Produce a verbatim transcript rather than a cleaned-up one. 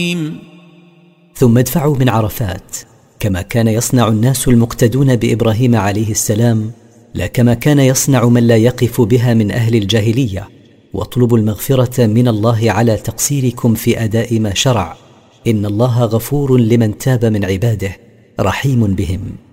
ثم ادفعوا من عرفات كما كان يصنع الناس المقتدون بإبراهيم عليه السلام، لا كما كان يصنع من لا يقف بها من أهل الجاهلية، واطلبوا المغفرة من الله على تقصيركم في أداء ما شرع، إن الله غفور لمن تاب من عباده رحيم بهم.